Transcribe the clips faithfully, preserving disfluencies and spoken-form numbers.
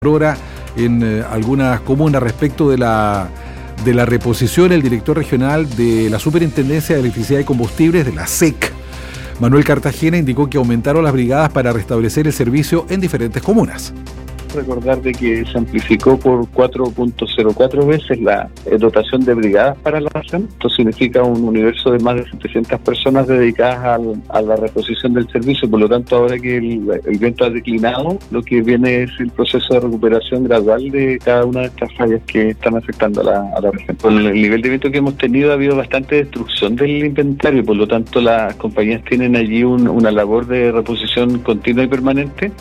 hora en eh, algunas comunas respecto de la, de la reposición. El director regional de la Superintendencia de Electricidad y Combustibles, de la S E C, Manuel Cartagena, indicó que aumentaron las brigadas para restablecer el servicio en diferentes comunas. Recordar de que se amplificó por cuatro punto cero cuatro veces la eh, dotación de brigadas para la región. Esto significa un universo de más de setecientas personas dedicadas al, a la reposición del servicio. Por lo tanto, ahora que el, el viento ha declinado, lo que viene es el proceso de recuperación gradual de cada una de estas fallas que están afectando a la, a la región. Con el nivel de viento que hemos tenido, ha habido bastante destrucción del inventario. Por lo tanto, las compañías tienen allí un, una labor de reposición continua y permanente.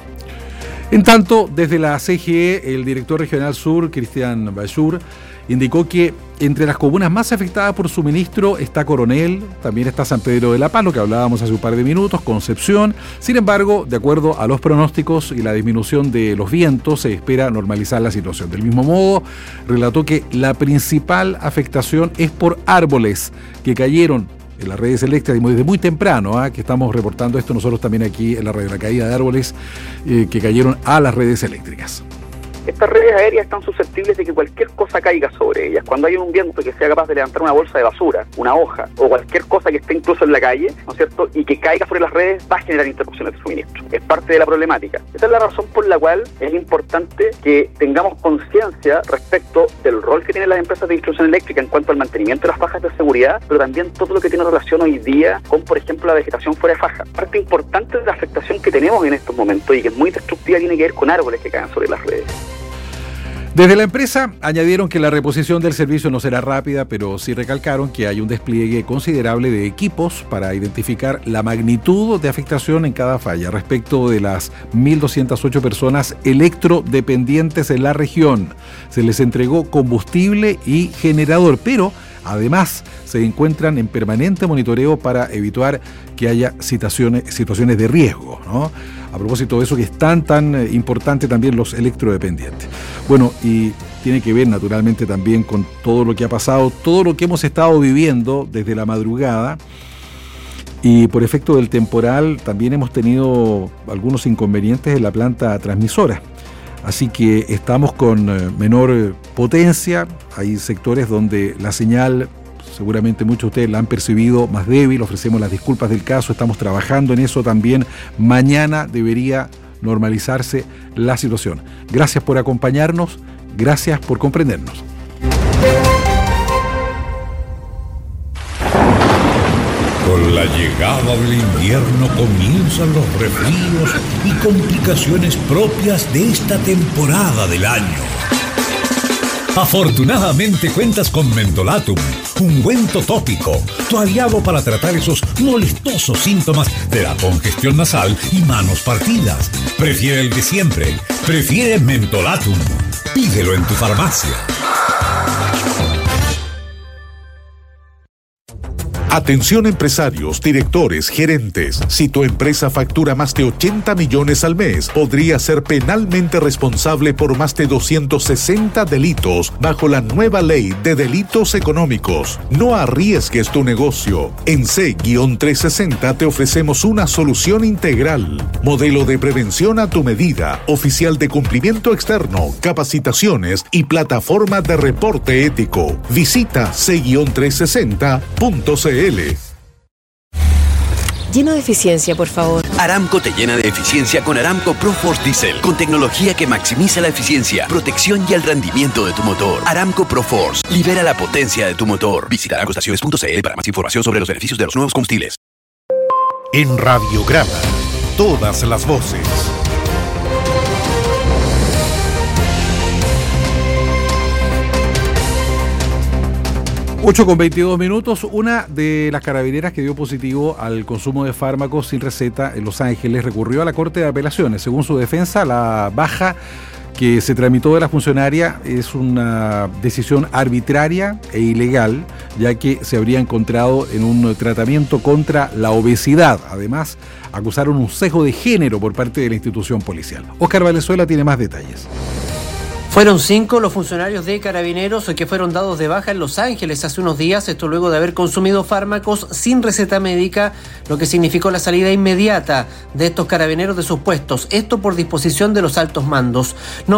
En tanto, desde la C G E, el director regional sur, Cristian Bayur, indicó que entre las comunas más afectadas por suministro está Coronel, también está San Pedro de la Paz, lo que hablábamos hace un par de minutos, Concepción. Sin embargo, de acuerdo a los pronósticos y la disminución de los vientos, se espera normalizar la situación. Del mismo modo, relató que la principal afectación es por árboles que cayeron en las redes eléctricas desde muy temprano, ¿eh? que estamos reportando esto nosotros también aquí en la radio, la caída de árboles eh, que cayeron a las redes eléctricas. Estas redes aéreas están susceptibles de que cualquier cosa caiga sobre ellas. Cuando hay un viento que sea capaz de levantar una bolsa de basura, una hoja o cualquier cosa que esté incluso en la calle, ¿no es cierto?, y que caiga sobre las redes, va a generar interrupciones de suministro. Es parte de la problemática. Esa es la razón por la cual es importante que tengamos conciencia respecto del rol que tienen las empresas de distribución eléctrica en cuanto al mantenimiento de las fajas de seguridad, pero también todo lo que tiene relación hoy día con, por ejemplo, la vegetación fuera de faja. Parte importante de la afectación que tenemos en estos momentos y que es muy destructiva tiene que ver con árboles que caen sobre las redes. Desde la empresa añadieron que la reposición del servicio no será rápida, pero sí recalcaron que hay un despliegue considerable de equipos para identificar la magnitud de afectación en cada falla respecto de las mil doscientas ocho personas electrodependientes en la región. Se les entregó combustible y generador, pero además se encuentran en permanente monitoreo para evitar que haya situaciones, situaciones de riesgo, ¿no? A propósito de eso que es tan, tan importante también los electrodependientes. Bueno, y tiene que ver naturalmente también con todo lo que ha pasado, todo lo que hemos estado viviendo desde la madrugada. Y por efecto del temporal también hemos tenido algunos inconvenientes en la planta transmisora. Así que estamos con menor potencia. Hay sectores donde la señal, seguramente muchos de ustedes la han percibido más débil. Ofrecemos las disculpas del caso. Estamos trabajando en eso también. Mañana debería normalizarse la situación. Gracias por acompañarnos. Gracias por comprendernos. Con la llegada del invierno comienzan los resfríos y complicaciones propias de esta temporada del año. Afortunadamente cuentas con Mentolatum, ungüento tópico, tu aliado para tratar esos molestosos síntomas de la congestión nasal y manos partidas. Prefiere el de siempre, prefiere Mentolatum. Pídelo en tu farmacia. Atención empresarios, directores, gerentes. Si tu empresa factura más de ochenta millones al mes, podría ser penalmente responsable por más de doscientos sesenta delitos bajo la nueva ley de delitos económicos. No arriesgues tu negocio. En C trescientos sesenta te ofrecemos una solución integral. Modelo de prevención a tu medida, oficial de cumplimiento externo, capacitaciones y plataforma de reporte ético. Visita C trescientos sesenta punto c l. Lleno de eficiencia, por favor. Aramco te llena de eficiencia con Aramco ProForce Diesel, con tecnología que maximiza la eficiencia, protección y el rendimiento de tu motor. Aramco ProForce, libera la potencia de tu motor. Visita aramco estaciones punto c l para más información sobre los beneficios de los nuevos combustibles. En Radiograma, todas las voces. ocho con veintidós minutos. Una de las carabineras que dio positivo al consumo de fármacos sin receta en Los Ángeles recurrió a la Corte de Apelaciones. Según su defensa, la baja que se tramitó de la funcionaria es una decisión arbitraria e ilegal, ya que se habría encontrado en un tratamiento contra la obesidad. Además, acusaron un sesgo de género por parte de la institución policial. Oscar Valenzuela tiene más detalles. Fueron cinco los funcionarios de Carabineros que fueron dados de baja en Los Ángeles hace unos días, esto luego de haber consumido fármacos sin receta médica, lo que significó la salida inmediata de estos carabineros de sus puestos, esto por disposición de los altos mandos. No